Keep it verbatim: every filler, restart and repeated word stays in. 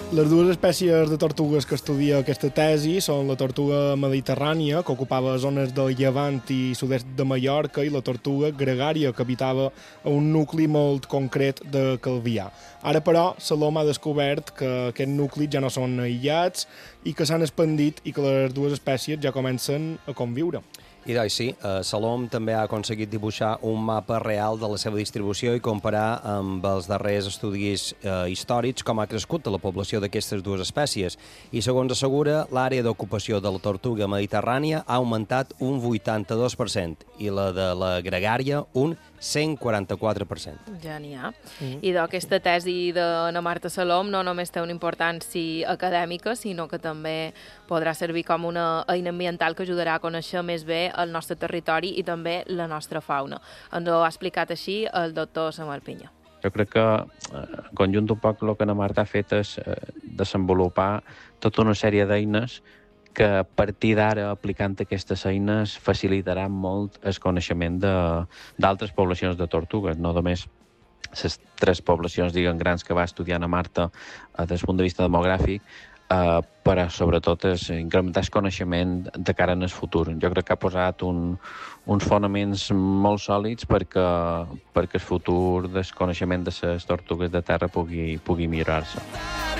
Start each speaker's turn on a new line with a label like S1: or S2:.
S1: Les dues espècies de tortugues que estudia aquesta tesi són la tortuga mediterrània, que ocupava zones del Llevant i sud-est de Mallorca, i la tortuga gregària, que habitava a un nucli molt concret de Calvià. Ara, però, Salom ha descobert que aquests nuclis ja no són aïllats i que s'han expandit i que les dues espècies ja comencen a conviure.
S2: I doncs sí, eh, Salom també ha aconseguit dibuixar un mapa real de la seva distribució i comparar amb els darrers estudis eh, històrics com ha crescut la població d'aquestes dues espècies. I segons assegura, l'àrea d'ocupació de la tortuga mediterrània ha augmentat un vuitanta-dos per cent i la de la gregària un cent quaranta-quatre per cent.
S3: Ja n'hi ha. Mm. I d'aquesta tesi d'Anna Marta Salom no només té una importància acadèmica, sinó que també podrà servir com una eina ambiental que ajudarà a conèixer més bé el nostre territori i també la nostra fauna. Ens ho ha explicat així el doctor Samuel Pinya.
S4: Jo crec que, en conjunt, un poc el que Anna Marta ha fet és desenvolupar tota una sèrie d'eines que a partir d'ara, aplicant aquestes eines, facilitaran molt el coneixement d'altres poblacions de tortugues, no només les tres poblacions, diguem, grans que va estudiar Anna Marta des del punt de vista demogràfic, eh, però sobretot és incrementar el coneixement de cara en el futur. Jo crec que ha posat un, uns fonaments molt sòlids perquè, perquè el futur del coneixement de les tortugues de terra pugui, pugui millorar-se.